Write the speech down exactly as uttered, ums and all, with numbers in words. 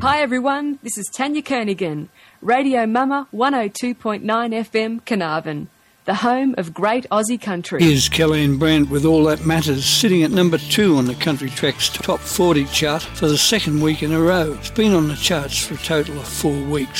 Hi everyone, this is Tanya Kernigan, Radio Mama one oh two point nine F M Carnarvon, the home of great Aussie country. Here's Kellyanne Brandt with All That Matters, sitting at number two on the Country Tracks Top forty chart for the second week in a row. It's been on the charts for a total of four weeks.